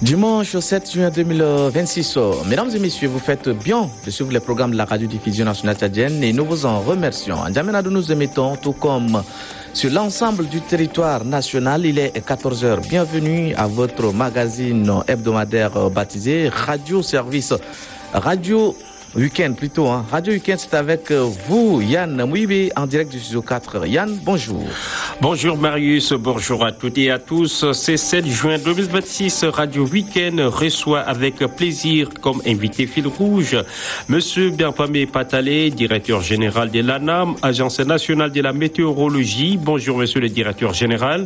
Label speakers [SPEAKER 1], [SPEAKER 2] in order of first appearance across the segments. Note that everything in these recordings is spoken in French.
[SPEAKER 1] Dimanche 7 juin 2026. Mesdames et messieurs, vous faites bien de suivre les programmes de la radio-diffusion nationale tchadienne et nous vous en remercions. En Djamena, nous émettons tout comme sur l'ensemble du territoire national. Il est 14h. Bienvenue à votre magazine hebdomadaire baptisé Radio Service. Radio Week-end plutôt. Radio Week-end, c'est avec vous, Yann Mouibe, en direct du studio 4. Yann, bonjour.
[SPEAKER 2] Bonjour Marius, bonjour à toutes et à tous. C'est 7 juin 2026. Radio Week-end reçoit avec plaisir comme invité fil rouge Monsieur Berpamé Patalé, directeur général de l'ANAM, Agence nationale de la météorologie. Bonjour Monsieur le directeur général.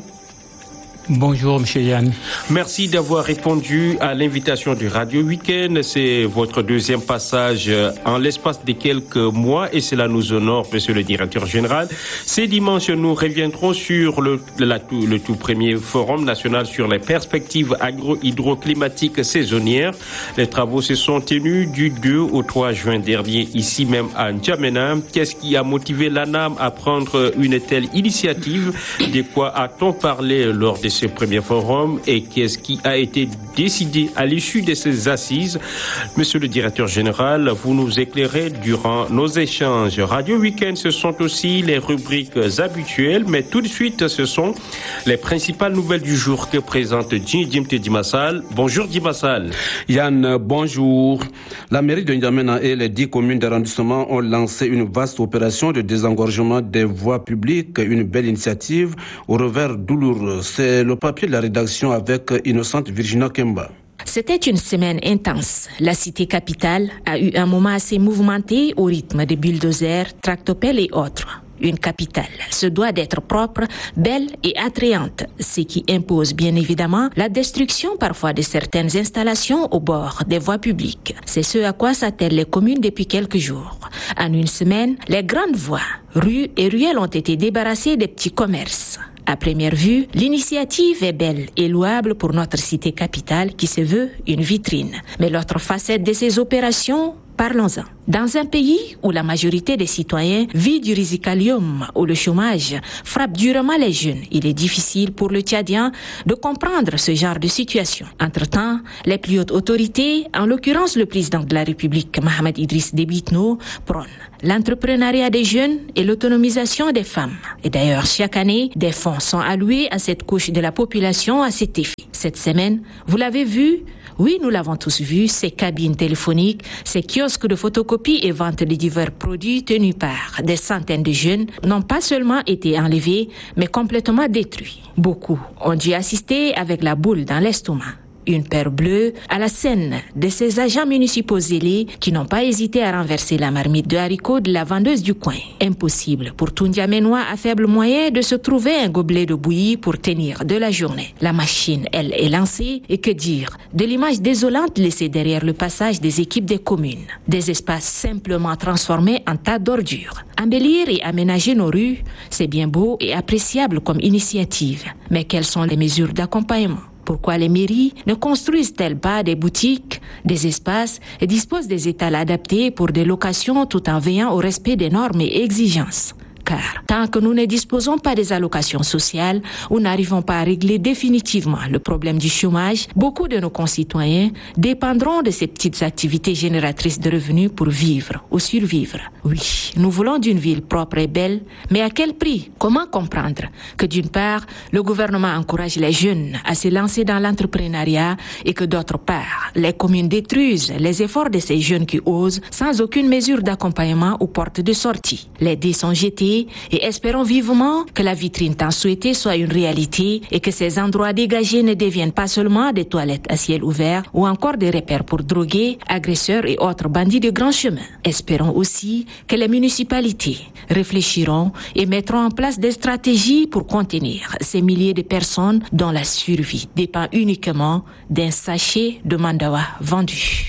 [SPEAKER 3] Bonjour, M. Yann.
[SPEAKER 2] Merci d'avoir répondu à l'invitation du Radio Week-end. C'est votre deuxième passage en l'espace de quelques mois et cela nous honore, Monsieur le directeur général. Ces dimanches, nous reviendrons sur le tout premier forum national sur les perspectives agro-hydroclimatiques saisonnières. Les travaux se sont tenus du 2 au 3 juin dernier, ici même à N'Djamena. Qu'est-ce qui a motivé l'ANAM à prendre une telle initiative? De quoi a-t-on parlé lors de ce premier forum et qu'est-ce qui a été décidé à l'issue de ces assises? Monsieur le directeur général, vous nous éclairez durant nos échanges. Radio Week-end, ce sont aussi les rubriques habituelles, mais tout de suite, ce sont les principales nouvelles du jour que présente Jimte Dimassal. Bonjour Dimassal.
[SPEAKER 4] Yann, bonjour. La mairie de N'Djamena et les 10 communes d'arrondissement ont lancé une vaste opération de désengorgement des voies publiques, une belle initiative au revers douloureux. C'est le papier de la rédaction avec Innocente Virginia Kemba.
[SPEAKER 5] C'était une semaine intense. La cité capitale a eu un moment assez mouvementé au rythme de bulldozers, tractopelles et autres. Une capitale se doit d'être propre, belle et attrayante, ce qui impose bien évidemment la destruction parfois de certaines installations au bord des voies publiques. C'est ce à quoi s'attellent les communes depuis quelques jours. En une semaine, les grandes voies, rues et ruelles ont été débarrassées des petits commerces. À première vue, l'initiative est belle et louable pour notre cité capitale qui se veut une vitrine. Mais l'autre facette de ces opérations, parlons-en. Dans un pays où la majorité des citoyens vit du risicalium, où le chômage frappe durement les jeunes, il est difficile pour le Tchadien de comprendre ce genre de situation. Entre-temps, les plus hautes autorités, en l'occurrence le président de la République, Mohamed Idriss Déby Itno, prônent l'entrepreneuriat des jeunes et l'autonomisation des femmes. Et d'ailleurs, chaque année, des fonds sont alloués à cette couche de la population à cet effet. Cette semaine, vous l'avez vu, oui, nous l'avons tous vu, ces cabines téléphoniques, ces kiosques de photocopie et vente de divers produits tenus par des centaines de jeunes n'ont pas seulement été enlevés, mais complètement détruits. Beaucoup ont dû assister avec la boule dans l'estomac. Une paire bleue à la scène de ces agents municipaux zélés qui n'ont pas hésité à renverser la marmite de haricots de la vendeuse du coin. Impossible pour tout N'Djamenois à faible moyen de se trouver un gobelet de bouillie pour tenir de la journée. La machine, elle, est lancée et que dire de l'image désolante laissée derrière le passage des équipes des communes. Des espaces simplement transformés en tas d'ordures. Embellir et aménager nos rues, c'est bien beau et appréciable comme initiative. Mais quelles sont les mesures d'accompagnement? Pourquoi les mairies ne construisent-elles pas des boutiques, des espaces et disposent des étals adaptés pour des locations tout en veillant au respect des normes et exigences? Car tant que nous ne disposons pas des allocations sociales ou n'arrivons pas à régler définitivement le problème du chômage, beaucoup de nos concitoyens dépendront de ces petites activités génératrices de revenus pour vivre ou survivre. Oui, nous voulons d'une ville propre et belle, mais à quel prix? Comment comprendre que d'une part, le gouvernement encourage les jeunes à se lancer dans l'entrepreneuriat et que d'autre part, les communes détruisent les efforts de ces jeunes qui osent sans aucune mesure d'accompagnement ou porte de sortie? Les dés sont jetés et espérons vivement que la vitrine tant souhaitée soit une réalité et que ces endroits dégagés ne deviennent pas seulement des toilettes à ciel ouvert ou encore des repères pour drogués, agresseurs et autres bandits de grand chemin. Espérons aussi que les municipalités réfléchiront et mettront en place des stratégies pour contenir ces milliers de personnes dont la survie dépend uniquement d'un sachet de mandawa vendu.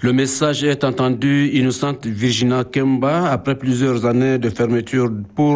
[SPEAKER 4] Le message est entendu. Innocente Virginia Kemba, après plusieurs années de fermeture pour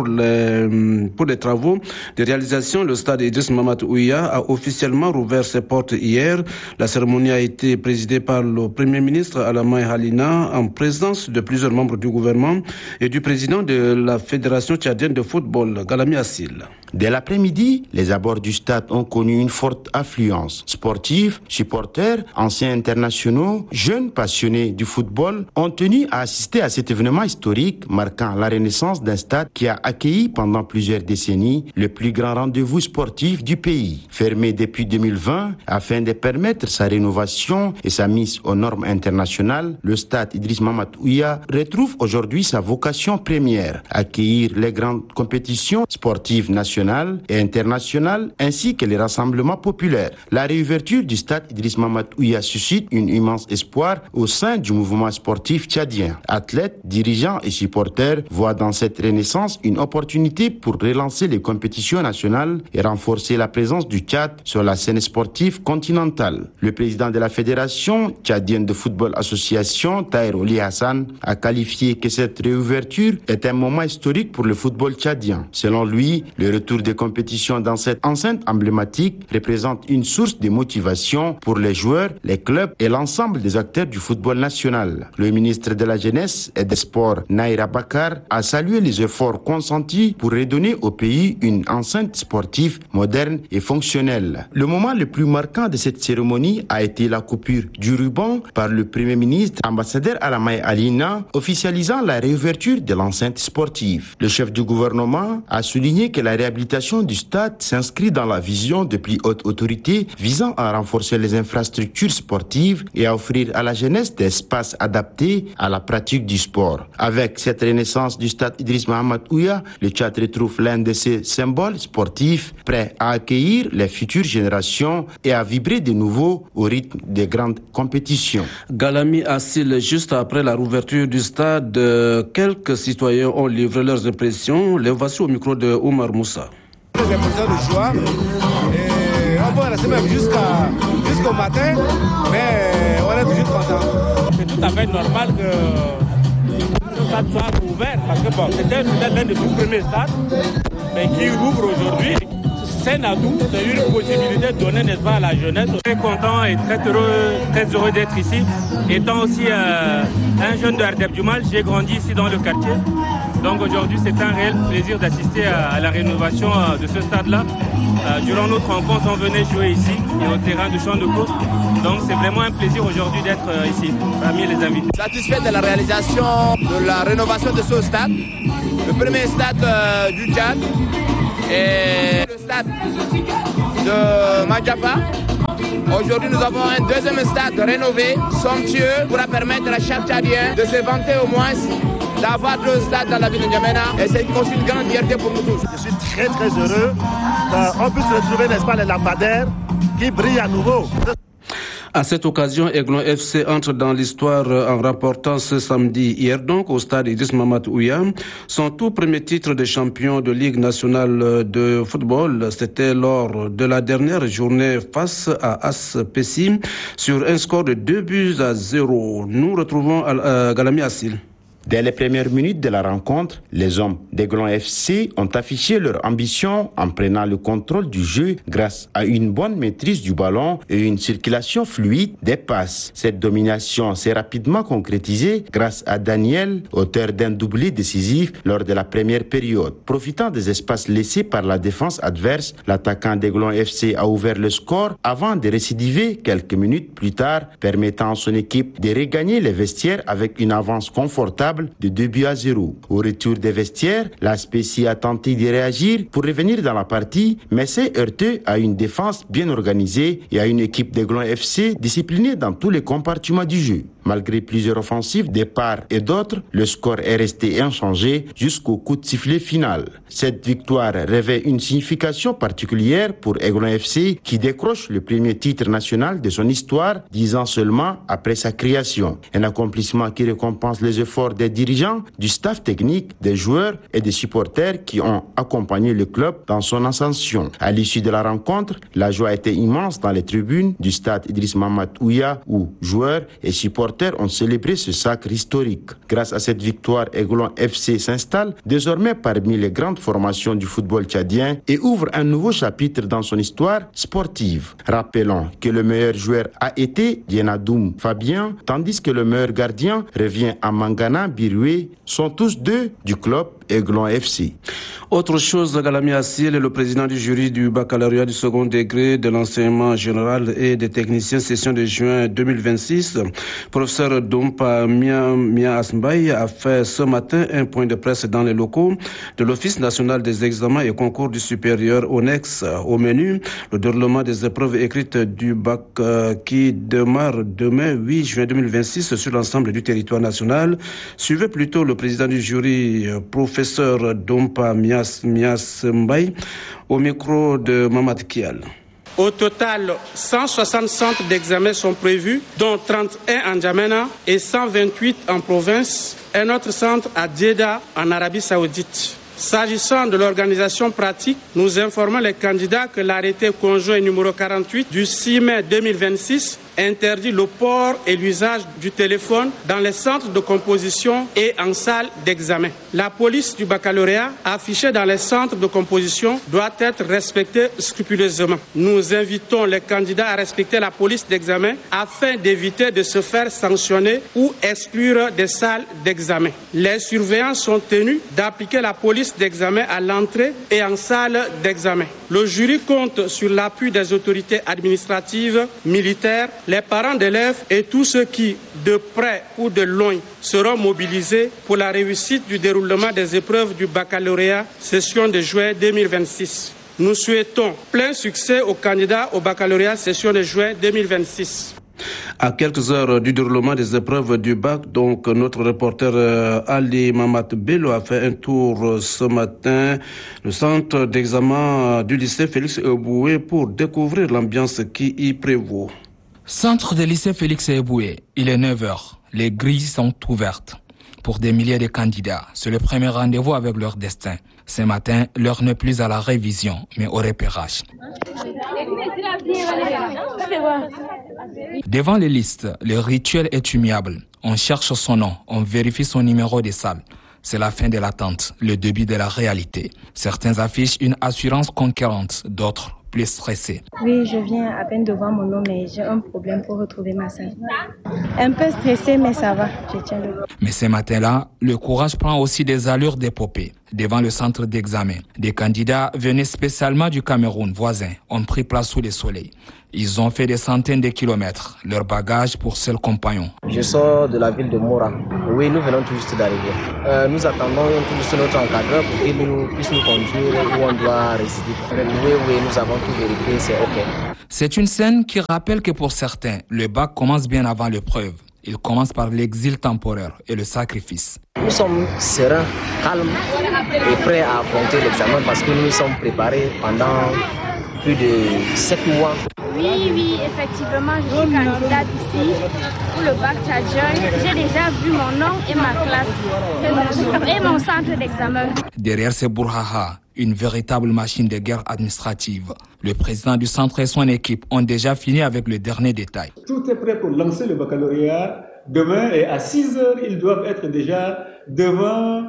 [SPEAKER 4] les travaux de réalisation, le stade Idriss Mahamat Ouya a officiellement rouvert ses portes hier. La cérémonie a été présidée par le Premier ministre Alama Halina en présence de plusieurs membres du gouvernement et du président de la Fédération tchadienne de football, Galami Assil.
[SPEAKER 6] Dès l'après-midi, les abords du stade ont connu une forte affluence. Sportifs, supporters, anciens internationaux, jeunes passionnés du football ont tenu à assister à cet événement historique marquant la renaissance d'un stade qui a accueilli pendant plusieurs décennies le plus grand rendez-vous sportif du pays. Fermé depuis 2020 afin de permettre sa rénovation et sa mise aux normes internationales, le stade Idriss Mahamat Ouya retrouve aujourd'hui sa vocation première, accueillir les grandes compétitions sportives nationales et internationales ainsi que les rassemblements populaires. La réouverture du stade Idriss Mahamat Ouya suscite un immense espoir au sein du mouvement sportif tchadien. Athlètes, dirigeants et supporters voient dans cette renaissance une opportunité pour relancer les compétitions nationales et renforcer la présence du Tchad sur la scène sportive continentale. Le président de la Fédération tchadienne de football association, Tahir Oli Hassan, a qualifié que cette réouverture est un moment historique pour le football tchadien. Selon lui, le retour des compétitions dans cette enceinte emblématique représente une source de motivation pour les joueurs, les clubs et l'ensemble des acteurs du football national. Le ministre de la Jeunesse et des Sports, Naira Bakar, a salué les efforts consentis pour redonner au pays une enceinte sportive moderne et fonctionnelle. Le moment le plus marquant de cette cérémonie a été la coupure du ruban par le Premier ministre, ambassadeur Alama Halina, officialisant la réouverture de l'enceinte sportive. Le chef du gouvernement a souligné que la réhabilitation du stade s'inscrit dans la vision de plus haute autorité visant à renforcer les infrastructures sportives et à offrir à la jeunesse des espaces adaptés à la pratique du sport. Avec cette renaissance du stade Idriss Mahamat Ouya, le Tchad retrouve l'un de ses symboles sportifs prêts à accueillir les futures générations et à vibrer de nouveau au rythme des grandes compétitions.
[SPEAKER 4] Galami Assil, juste après la rouverture du stade, quelques citoyens ont livré leurs impressions. Les voici au micro de Oumar Moussa.
[SPEAKER 7] Des impressions de joie et on va rester même jusqu'au matin, mais on est toujours content.
[SPEAKER 8] C'est tout à fait normal que le stade soit ouvert parce que bon, c'était l'un des tout premiers stades, mais qui rouvre aujourd'hui. C'est un atout, c'est une possibilité donnée, n'est-ce pas, à la jeunesse. Très content et très heureux d'être ici. Étant aussi un jeune de Ardeb Djumal, j'ai grandi ici dans le quartier. Donc aujourd'hui, c'est un réel plaisir d'assister à la rénovation de ce stade-là. Durant notre enfance, on venait jouer ici, et au terrain de champ de course. Donc c'est vraiment un plaisir aujourd'hui d'être ici, parmi les invités.
[SPEAKER 7] Satisfait de la réalisation de la rénovation de ce stade, le premier stade du Tchad et le stade de Madjaba. Aujourd'hui, nous avons un deuxième stade rénové, somptueux, pour permettre à chaque Tchadien de se vanter au moins d'avoir deux stades dans la ville de N'Djamena. Et c'est aussi une grande fierté pour nous tous.
[SPEAKER 9] Je suis très très heureux qu'on puisse retrouver, n'est-ce pas, les lampadaires qui brillent à nouveau.
[SPEAKER 4] À cette occasion, Aiglon FC entre dans l'histoire en remportant ce samedi, hier donc, au stade Idriss Mahamat Ouya, son tout premier titre de champion de Ligue nationale de football. C'était lors de la dernière journée face à AS Pessim sur un score de 2-0. Nous retrouvons Galami Assil.
[SPEAKER 6] Dès les premières minutes de la rencontre, les hommes d'Aiglon FC ont affiché leur ambition en prenant le contrôle du jeu grâce à une bonne maîtrise du ballon et une circulation fluide des passes. Cette domination s'est rapidement concrétisée grâce à Daniel, auteur d'un doublé décisif lors de la première période. Profitant des espaces laissés par la défense adverse, l'attaquant d'Aiglon FC a ouvert le score avant de récidiver quelques minutes plus tard, permettant à son équipe de regagner les vestiaires avec une avance confortable de 2-0. Au retour des vestiaires, la Spécie a tenté de réagir pour revenir dans la partie, mais s'est heurté à une défense bien organisée et à une équipe d'Aiglon FC disciplinée dans tous les compartiments du jeu. Malgré plusieurs offensives de part et d'autre, le score est resté inchangé jusqu'au coup de sifflet final. Cette victoire revêt une signification particulière pour Aiglon FC qui décroche le premier titre national de son histoire 10 ans seulement après sa création. Un accomplissement qui récompense les efforts des des dirigeants, du staff technique, des joueurs et des supporters qui ont accompagné le club dans son ascension. À l'issue de la rencontre, la joie était immense dans les tribunes du stade Idriss Mamad Ouya où joueurs et supporters ont célébré ce sacre historique. Grâce à cette victoire, Aiglon FC s'installe désormais parmi les grandes formations du football tchadien et ouvre un nouveau chapitre dans son histoire sportive. Rappelons que le meilleur joueur a été Dienadoum Fabien, tandis que le meilleur gardien revient à Mangana Biroué, sont tous deux du club Aiglon FC.
[SPEAKER 4] Autre chose, Galami Assil est le président du jury du baccalauréat du second degré de l'enseignement général et des techniciens session de juin 2026. Professeur Dompa Mia Asmbaye a fait ce matin un point de presse dans les locaux de l'Office national des examens et concours du supérieur ONEX. Au menu, le déroulement des épreuves écrites du bac qui démarre demain 8 juin 2026 sur l'ensemble du territoire national. Suivez plutôt le président du jury, professeur Dompa Mias Mbaye, au micro de Mamad Kial.
[SPEAKER 10] Au total, 160 centres d'examen sont prévus, dont 31 en N'Djamena et 128 en province. Un autre centre à Jeddah, en Arabie Saoudite. S'agissant de l'organisation pratique, nous informons les candidats que l'arrêté conjoint numéro 48 du 6 mai 2026 interdit le port et l'usage du téléphone dans les centres de composition et en salle d'examen. La police du baccalauréat affichée dans les centres de composition doit être respectée scrupuleusement. Nous invitons les candidats à respecter la police d'examen afin d'éviter de se faire sanctionner ou exclure des salles d'examen. Les surveillants sont tenus d'appliquer la police d'examen à l'entrée et en salle d'examen. Le jury compte sur l'appui des autorités administratives, militaires, les parents d'élèves et tous ceux qui, de près ou de loin, seront mobilisés pour la réussite du déroulement des épreuves du baccalauréat session de juin 2026. Nous souhaitons plein succès aux candidats au baccalauréat session de juin 2026.
[SPEAKER 4] À quelques heures du déroulement des épreuves du bac, donc notre reporter Ali Mamad Bello a fait un tour ce matin le centre d'examen du lycée Félix Eboué pour découvrir l'ambiance qui y prévaut.
[SPEAKER 3] Centre de lycée Félix Eboué, il est 9h. Les grilles sont ouvertes. Pour des milliers de candidats, c'est le premier rendez-vous avec leur destin. Ce matin, l'heure n'est plus à la révision, mais au repérage. Devant les listes, le rituel est humiliable. On cherche son nom, on vérifie son numéro de salle. C'est la fin de l'attente, le début de la réalité. Certains affichent une assurance conquérante, d'autres plus stressés.
[SPEAKER 11] Oui, je viens à peine de voir mon nom, mais j'ai un problème pour retrouver ma salle. Un peu stressé, mais ça va, je tiens le coup.
[SPEAKER 3] Mais ce matin-là, le courage prend aussi des allures d'épopée. Devant le centre d'examen, des candidats venaient spécialement du Cameroun voisin, ont pris place sous le soleil. Ils ont fait des centaines de kilomètres, leur bagage pour seul compagnon.
[SPEAKER 12] Je sors de la ville de Mora. Oui, nous venons tout juste d'arriver. Nous attendons tout juste notre encadreur pour qu'il puisse nous conduire où on doit résider. Oui, nous avons tout vérifié, c'est OK.
[SPEAKER 3] C'est une scène qui rappelle que pour certains, le bac commence bien avant l'épreuve. Il commence par l'exil temporaire et le sacrifice.
[SPEAKER 12] Nous sommes sereins, calmes et prêts à affronter l'examen parce que nous nous sommes préparés pendant plus de 7 mois.
[SPEAKER 13] Oui, effectivement, je suis candidate ici pour le bac tchadien. J'ai déjà vu mon nom et ma classe et mon centre d'examen.
[SPEAKER 3] Derrière ces bourhaha, une véritable machine de guerre administrative. Le président du centre et son équipe ont déjà fini avec le dernier détail.
[SPEAKER 14] Tout est prêt pour lancer le baccalauréat. Demain et à 6 heures, ils doivent être déjà devant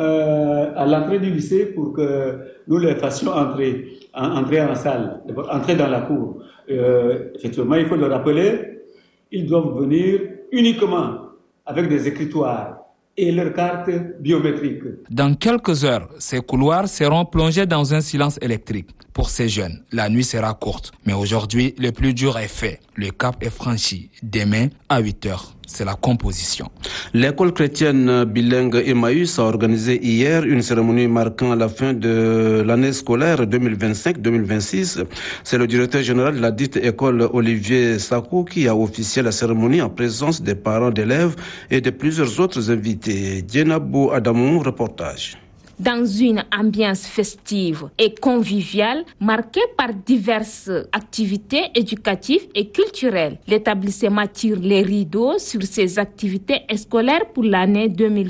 [SPEAKER 14] à l'entrée du lycée pour que nous les fassions entrer en salle, entrer dans la cour. Effectivement, il faut le rappeler, ils doivent venir uniquement avec des écritoires et leurs cartes biométriques.
[SPEAKER 3] Dans quelques heures, ces couloirs seront plongés dans un silence électrique. Pour ces jeunes, la nuit sera courte. Mais aujourd'hui, le plus dur est fait. Le cap est franchi. Demain, à 8 heures, c'est la composition.
[SPEAKER 4] L'école chrétienne bilingue Emmaüs a organisé hier une cérémonie marquant la fin de l'année scolaire 2025-2026. C'est le directeur général de la dite école, Olivier Sakou, qui a officié la cérémonie en présence des parents d'élèves et de plusieurs autres invités. Dienabou Adamou, reportage.
[SPEAKER 5] dans une ambiance festive et conviviale marquée par diverses activités éducatives et culturelles. L'établissement tire les rideaux sur ses activités scolaires pour l'année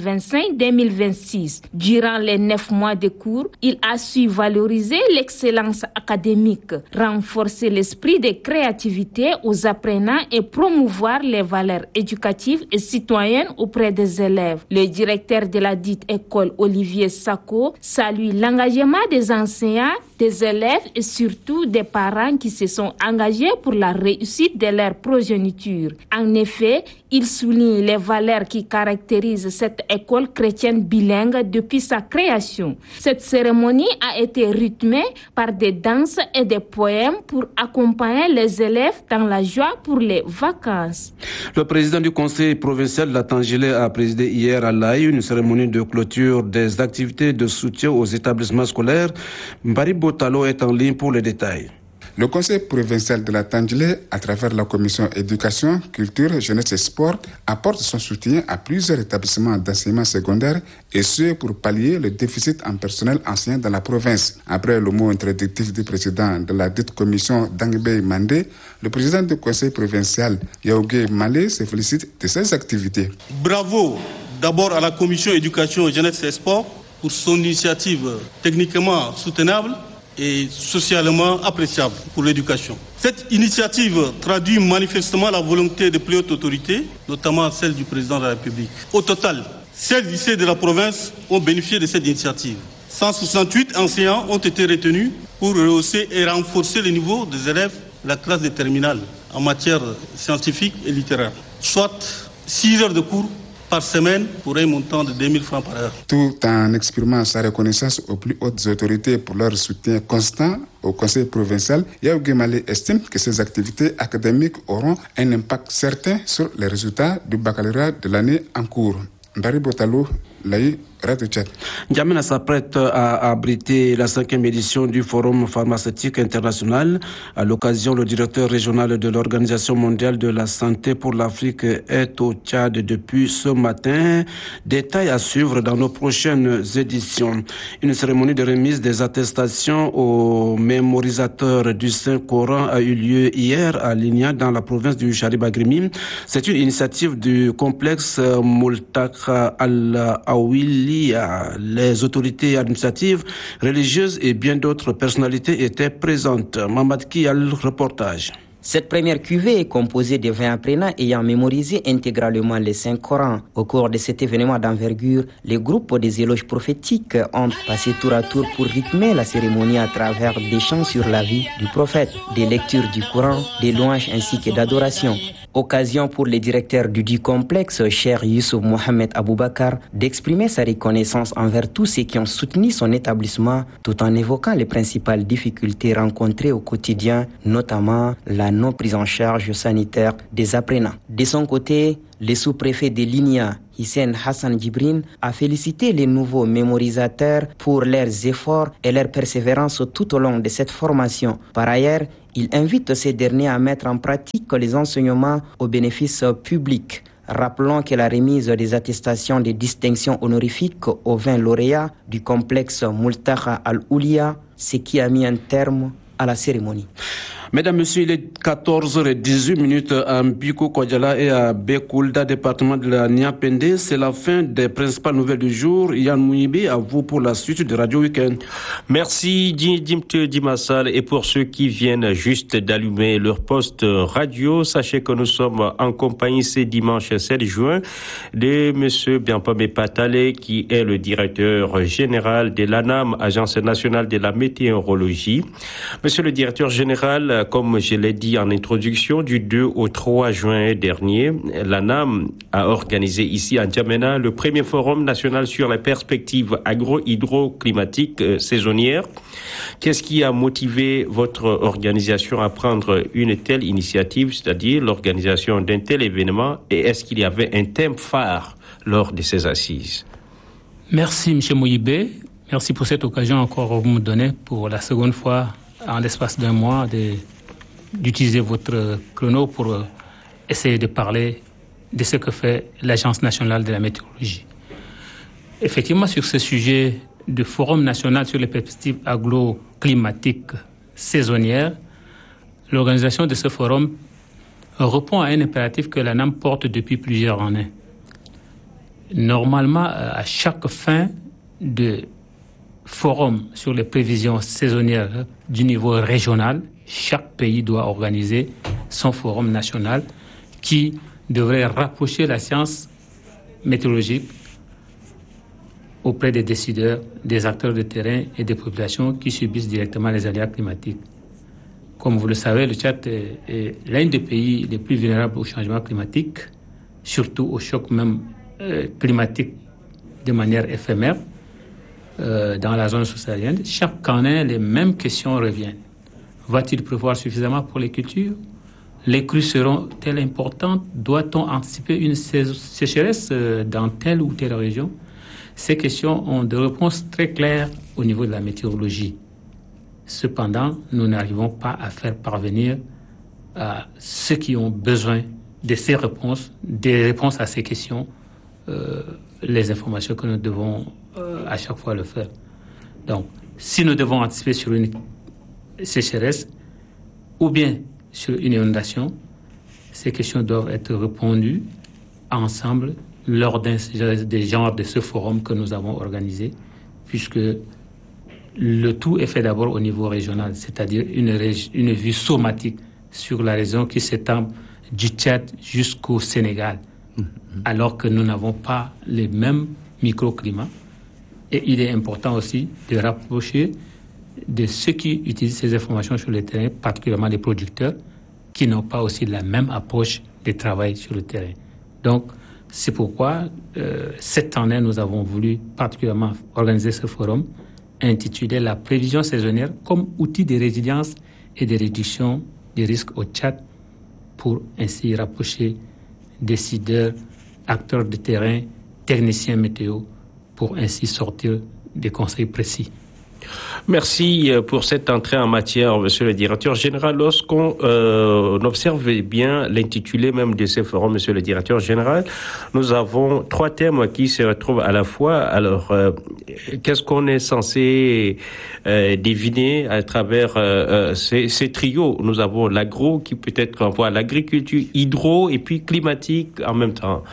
[SPEAKER 5] 2025-2026. Durant les 9 mois de cours, il a su valoriser l'excellence académique, renforcer l'esprit de créativité aux apprenants et promouvoir les valeurs éducatives et citoyennes auprès des élèves. Le directeur de la dite école, Olivier Sako, salue l'engagement des enseignants, des élèves et surtout des parents qui se sont engagés pour la réussite de leur progéniture. En effet, il souligne les valeurs qui caractérisent cette école chrétienne bilingue depuis sa création. Cette cérémonie a été rythmée par des danses et des poèmes pour accompagner les élèves dans la joie pour les vacances.
[SPEAKER 4] Le président du conseil provincial de la Tangélé a présidé hier à l'Aïe une cérémonie de clôture des activités de soutien aux établissements scolaires. Mbari Botalo est en ligne pour les détails.
[SPEAKER 15] Le conseil provincial de la Tangélé, à travers la commission éducation, culture, jeunesse et sport, apporte son soutien à plusieurs établissements d'enseignement secondaire et ce pour pallier le déficit en personnel enseignant dans la province. Après le mot introductif du président de la dite commission Dangbe Mandé, le président du conseil provincial Yaougé Malé se félicite de ses activités.
[SPEAKER 16] Bravo d'abord à la commission éducation, jeunesse et sport pour son initiative techniquement soutenable et socialement appréciable pour l'éducation. Cette initiative traduit manifestement la volonté de plus hautes autorités, notamment celle du président de la République. Au total, 16 lycées de la province ont bénéficié de cette initiative. 168 enseignants ont été retenus pour rehausser et renforcer le niveau des élèves de la classe de terminale en matière scientifique et littéraire, soit 6 heures de cours par semaine pour un montant de 2 000 francs par heure.
[SPEAKER 15] Tout en exprimant sa reconnaissance aux plus hautes autorités pour leur soutien constant au conseil provincial, Yaougé Malé estime que ces activités académiques auront un impact certain sur les résultats du baccalauréat de l'année en cours. Mbari Botalo, Laï, Radio Tchad.
[SPEAKER 4] N'Djamena s'apprête à abriter la 5e édition du Forum pharmaceutique international. À l'occasion, le directeur régional de l'Organisation mondiale de la santé pour l'Afrique est au Tchad depuis ce matin. Détails à suivre dans nos prochaines éditions. Une cérémonie de remise des attestations aux mémorisateurs du Saint-Coran a eu lieu hier à Ligna, dans la province du Charibagrimi. C'est une initiative du complexe Multaka al-Awili. Les autorités administratives, religieuses et bien d'autres personnalités étaient présentes. Mamad Kial, reportage.
[SPEAKER 17] Cette première cuvée est composée de 20 apprenants ayant mémorisé intégralement les 5 Corans. Au cours de cet événement d'envergure, les groupes des éloges prophétiques ont passé tour à tour pour rythmer la cérémonie à travers des chants sur la vie du prophète, des lectures du Coran, des louanges ainsi que d'adoration. Occasion pour le directeur du dit complexe, Cheikh Youssouf Mohamed Aboubakar, d'exprimer sa reconnaissance envers tous ceux qui ont soutenu son établissement, tout en évoquant les principales difficultés rencontrées au quotidien, notamment la non prise en charge sanitaire des apprenants. De son côté, le sous-préfet de Ligna, Hissène Hassan Djibrine, a félicité les nouveaux mémorisateurs pour leurs efforts et leur persévérance tout au long de cette formation. Par ailleurs, il invite ces derniers à mettre en pratique les enseignements au bénéfice public. Rappelons que la remise des attestations de distinction honorifique aux 20 lauréats du complexe Multaka al-Oulia, ce qui a mis un terme à la cérémonie.
[SPEAKER 4] Mesdames, Messieurs, il est 14h18 à Mbiko Kwadjala et à Bekoulda, département de la Niapende. C'est la fin des principales nouvelles du jour. Yann Mouibi, à vous pour la suite de Radio Week-end.
[SPEAKER 2] Merci, Dimte Dimassal. Et pour ceux qui viennent juste d'allumer leur poste radio, sachez que nous sommes en compagnie ce dimanche 7 juin de M. Biampame Patale, qui est le directeur général de l'ANAM, Agence nationale de la météorologie. Monsieur le directeur général, comme je l'ai dit en introduction, du 2 au 3 juin dernier, l'ANAM a organisé ici à N'Djamena le premier forum national sur les perspectives agro-hydroclimatiques saisonnières. Qu'est-ce qui a motivé votre organisation à prendre une telle initiative, c'est-à-dire l'organisation d'un tel événement, et est-ce qu'il y avait un thème phare lors de ces assises?
[SPEAKER 18] Merci, M. Moïbé. Merci pour cette occasion encore que vous me donnez pour la seconde fois en l'espace d'un mois d'utiliser votre chrono pour essayer de parler de ce que fait l'Agence nationale de la météorologie. Effectivement, sur ce sujet de Forum national sur les perspectives agroclimatiques saisonnières, l'organisation de ce forum répond à un impératif que la NAM porte depuis plusieurs années. Normalement, à chaque fin de forum sur les prévisions saisonnières du niveau régional, chaque pays doit organiser son forum national qui devrait rapprocher la science météorologique auprès des décideurs, des acteurs de terrain et des populations qui subissent directement les aléas climatiques. Comme vous le savez, le Tchad est l'un des pays les plus vulnérables au changement climatique, surtout au choc même climatique de manière éphémère dans la zone subsaharienne. Chaque année, les mêmes questions reviennent. Va-t-il pleuvoir suffisamment pour les cultures? Les crues seront-elles importantes? Doit-on anticiper une sécheresse dans telle ou telle région? Ces questions ont des réponses très claires au niveau de la météorologie. Cependant, nous n'arrivons pas à faire parvenir à ceux qui ont besoin de ces réponses, des réponses à ces questions, les informations que nous devons à chaque fois le faire. Donc, si nous devons anticiper sur une sécheresse ou bien sur une inondation, ces questions doivent être répondues ensemble lors des genres de ce forum que nous avons organisé, puisque le tout est fait d'abord au niveau régional, c'est-à-dire une vue somatique sur la région qui s'étend du Tchad jusqu'au Sénégal, alors que nous n'avons pas les mêmes microclimats. Et il est important aussi de rapprocher de ceux qui utilisent ces informations sur le terrain, particulièrement les producteurs, qui n'ont pas aussi la même approche de travail sur le terrain. Donc, c'est pourquoi, cette année, nous avons voulu particulièrement organiser ce forum intitulé « La prévision saisonnière comme outil de résilience et de réduction des risques au Tchad » pour ainsi rapprocher décideurs, acteurs de terrain, techniciens météo, pour ainsi sortir des conseils précis.
[SPEAKER 2] Merci pour cette entrée en matière, monsieur le directeur général. Lorsqu'on observe bien l'intitulé même de ce forum, monsieur le directeur général, nous avons 3 thèmes qui se retrouvent à la fois. Alors, qu'est-ce qu'on est censé deviner à travers ces trios? Nous avons l'agro qui peut-être renvoie à l'agriculture, hydro et puis climatique en même temps.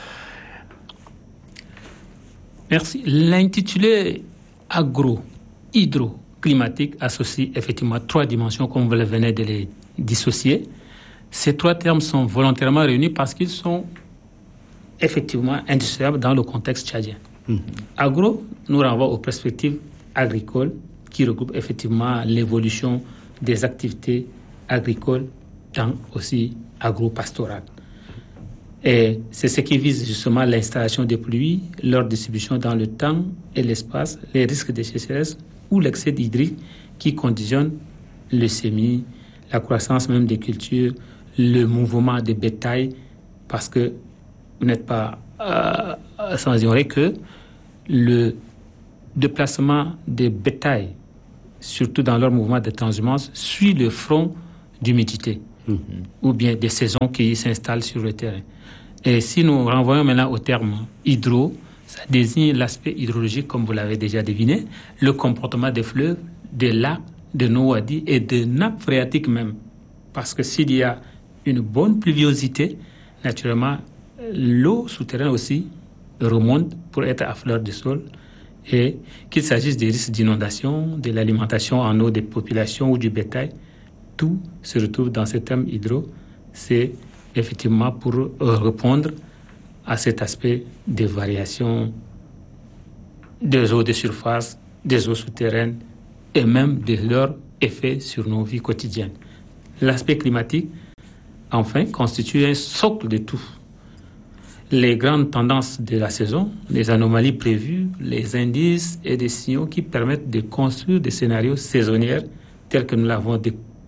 [SPEAKER 18] Merci. L'intitulé agro, hydro, climatique associe effectivement 3 dimensions comme vous venez de les dissocier. Ces 3 termes sont volontairement réunis parce qu'ils sont effectivement indissociables dans le contexte tchadien. Agro nous renvoie aux perspectives agricoles qui regroupent effectivement l'évolution des activités agricoles dans aussi agro-pastorales. Et c'est ce qui vise justement l'installation des pluies, leur distribution dans le temps et l'espace, les risques de sécheresse ou l'excès hydrique qui conditionne le semis, la croissance même des cultures, le mouvement des bétails, parce que vous n'êtes pas sans ignorer que le déplacement des bétails, surtout dans leur mouvement de transhumance, suit le front d'humidité ou bien des saisons qui s'installent sur le terrain. Et si nous renvoyons maintenant au terme hydro, ça désigne l'aspect hydrologique, comme vous l'avez déjà deviné, le comportement des fleuves, des lacs, de nos wadis et de nappes phréatiques même. Parce que s'il y a une bonne pluviosité, naturellement, l'eau souterraine aussi remonte pour être à fleur de sol. Et qu'il s'agisse des risques d'inondation, de l'alimentation en eau des populations ou du bétail, tout se retrouve dans ce terme hydro. C'est effectivement pour répondre à cet aspect des variations des eaux de surface, des eaux souterraines et même de leur effet sur nos vies quotidiennes. L'aspect climatique, enfin, constitue un socle de tout. Les grandes tendances de la saison, les anomalies prévues, les indices et des signaux qui permettent de construire des scénarios saisonniers tels que nous l'avons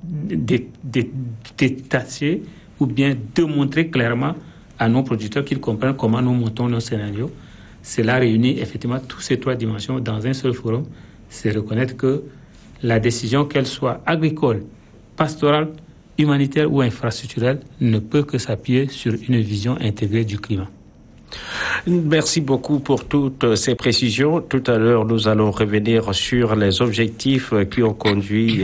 [SPEAKER 18] détaché ou bien démontrer clairement à nos producteurs qu'ils comprennent comment nous montons nos scénarios. Cela réunit effectivement toutes ces 3 dimensions dans un seul forum. C'est reconnaître que la décision, qu'elle soit agricole, pastorale, humanitaire ou infrastructurelle, ne peut que s'appuyer sur une vision intégrée du climat.
[SPEAKER 2] Merci beaucoup pour toutes ces précisions. Tout à l'heure, nous allons revenir sur les objectifs qui ont conduit,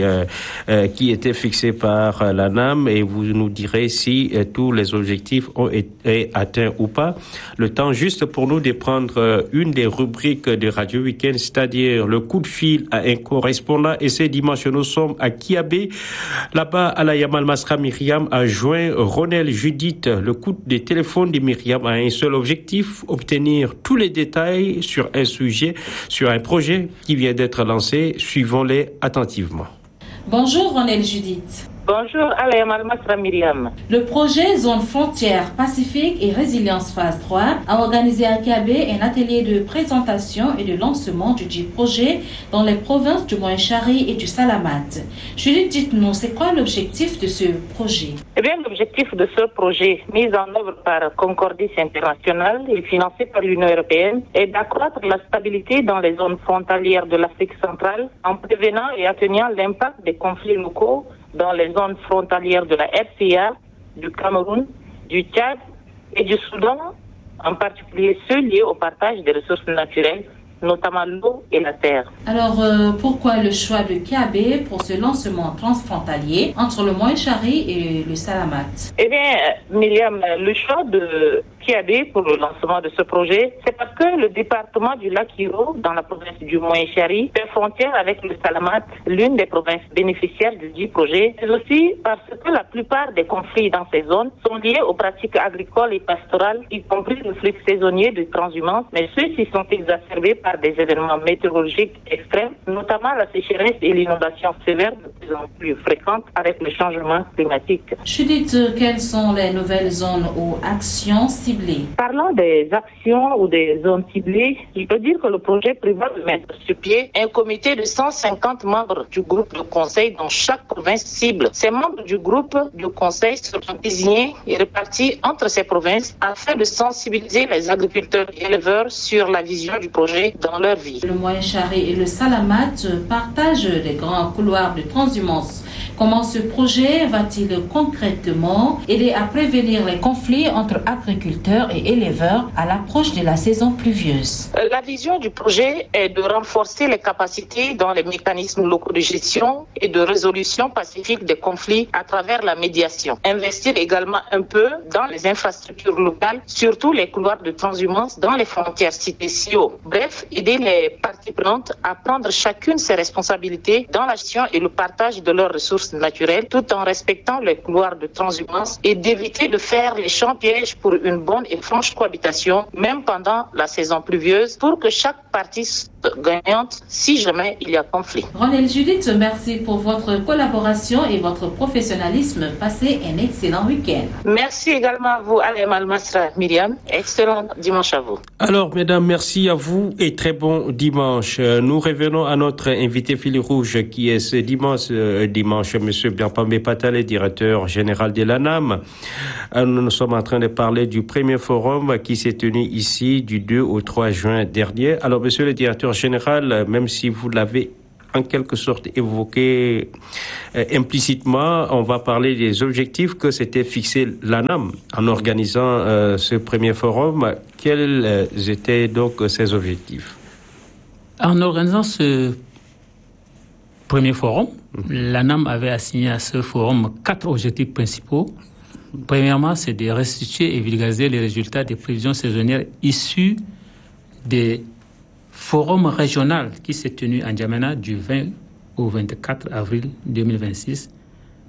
[SPEAKER 2] qui étaient fixés par l'ANAM, et vous nous direz si tous les objectifs ont été atteints ou pas. Le temps juste pour nous de prendre une des rubriques de Radio Week-end, c'est-à-dire le coup de fil à un correspondant. Et ce dimanche, nous sommes à Kiabé. Là-bas, Alaya Malmasra Myriam a joint Ronel Judith. Le coup de téléphone de Myriam a un seul objectif, obtenir tous les détails sur un sujet, sur un projet qui vient d'être lancé. Suivons-les attentivement.
[SPEAKER 19] Bonjour Ronel Judith.
[SPEAKER 20] Bonjour, Alaya Malmasra Myriam.
[SPEAKER 19] Le projet Zone Frontière Pacifique et Résilience Phase 3 a organisé à Kiabé un atelier de présentation et de lancement du dit projet dans les provinces du Moyen-Chari et du Salamat. Judith, dites-nous, c'est quoi l'objectif de ce projet?
[SPEAKER 20] Eh bien, l'objectif de ce projet, mis en œuvre par Concordis International et financé par l'Union européenne, est d'accroître la stabilité dans les zones frontalières de l'Afrique centrale en prévenant et atténuant l'impact des conflits locaux dans les zones frontalières de la RCA, du Cameroun, du Tchad et du Soudan, en particulier ceux liés au partage des ressources naturelles, notamment l'eau et la terre.
[SPEAKER 19] Alors, pourquoi le choix de Kiabé pour ce lancement transfrontalier entre le Moyen-Chari et le Salamat?
[SPEAKER 20] Eh bien, Myriam, le choix de Kiabé pour le lancement de ce projet, c'est parce que le département du lac Hiro, dans la province du Moyen-Chari, fait frontière avec le Salamat, l'une des provinces bénéficiaires du dit projet, mais aussi parce que la plupart des conflits dans ces zones sont liés aux pratiques agricoles et pastorales, y compris le flux saisonnier de transhumance, mais ceux-ci sont exacerbés par des événements météorologiques extrêmes, notamment la sécheresse et l'inondation sévère de plus en plus fréquentes avec le changement climatique.
[SPEAKER 19] Judith, quelles sont les nouvelles zones ou actions ciblées?
[SPEAKER 20] Parlant des actions ou des zones ciblées, je peux dire que le projet prévoit de mettre sur pied un comité de 150 membres du groupe de conseil dans chaque province cible. Ces membres du groupe de conseil seront désignés et répartis entre ces provinces afin de sensibiliser les agriculteurs et éleveurs sur la vision du projet dans leur vie.
[SPEAKER 19] Le Moyen-Chari et le Salamat partagent les grands couloirs de transhumance. Comment ce projet va-t-il concrètement aider à prévenir les conflits entre agriculteurs et éleveurs à l'approche de la saison pluvieuse?
[SPEAKER 20] La vision du projet est de renforcer les capacités dans les mécanismes locaux de gestion et de résolution pacifique des conflits à travers la médiation. Investir également un peu dans les infrastructures locales, surtout les couloirs de transhumance dans les frontières citées ci haut. Bref, aider les parties prenantes à prendre chacune ses responsabilités dans la gestion et le partage de leurs ressources naturelles, tout en respectant les couloirs de transhumance et d'éviter de faire les champs pièges pour une bonne et franche cohabitation, même pendant la saison pluvieuse, pour que chaque partie soit gagnante si jamais il y a conflit.
[SPEAKER 19] Ronel Judith, merci pour votre collaboration et votre professionnalisme. Passez un excellent week-end.
[SPEAKER 20] Merci également à vous, Alaya Malmasra Myriam. Excellent dimanche à vous.
[SPEAKER 2] Alors, mesdames, merci à vous et très bon dimanche. Nous revenons à notre invité fil rouge qui est ce dimanche, M. Biampamé Patale, directeur général de l'ANAM. Nous sommes en train de parler du premier forum qui s'est tenu ici du 2 au 3 juin dernier. Alors, monsieur le directeur général, même si vous l'avez en quelque sorte évoqué implicitement, on va parler des objectifs que s'était fixé l'ANAM en organisant ce premier forum. Quels étaient donc ces objectifs?
[SPEAKER 18] En organisant ce premier forum, l'ANAM avait assigné à ce forum 4 objectifs principaux. Premièrement, c'est de restituer et vulgariser les résultats des prévisions saisonnières issues des forums régionaux qui s'est tenu à N'Djamena du 20 au 24 avril 2026